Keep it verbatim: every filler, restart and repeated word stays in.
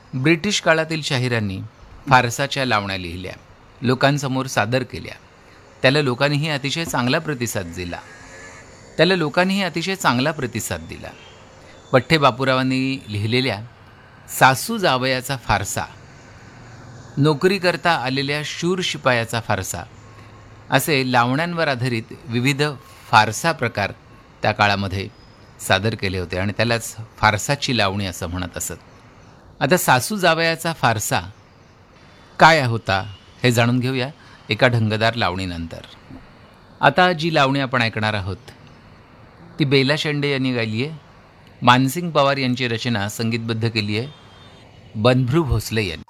British काळातील शाहिरांनी फारसाच्या लावण्या लिहिल्या, लोकांसमोर सादर केल्या. त्याला लोकांनीही अतिशय चांगला प्रतिसाद दिला त्याला लोकांनीही अतिशय चांगला प्रतिसाद दिला. पठ्ठे बापूरावांनी लिहिलेल्या सासू जावयाचा फारसा, नोकरी करता आलेल्या शूर शिपायाचा फारसा असे लावण्यांवर आधारित विविध फारसा प्रकार त्या काळामध्ये सादर केले होते आणि त्यालाच फारसाची लावणी असं म्हणत असत. आता सासू जावयाचा फारसा काय होता हे जाणून घेऊया एका ढंगदार लावणीनंतर. आता जी लावणी आपण ऐकणार आहोत ती बेला शेंडे यांनी गायली आहे. मानसिंग पवार यांची रचना संगीतबद्ध केली आहे बंधू भोसले यांनी.